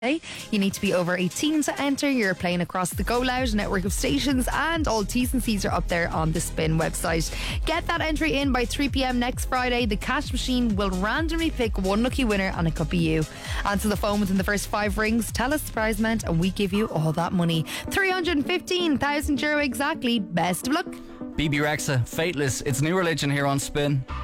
You need to be over 18 to enter. You're playing across the Go Loud network of stations, and all T's and C's are up there on the Spin website. Get that entry in by 3 p.m. next Friday. The cash machine will randomly pick one lucky winner, and it could be you. Answer the phone within the first 5 rings, tell us the prize amount, and we give you all that money. €315,000 exactly. Best of luck. Bebe Rexha, Fateless. It's New Religion here on Spin.